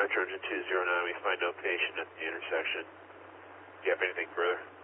Trojan 209, we find no patient at the intersection. Do you have anything further?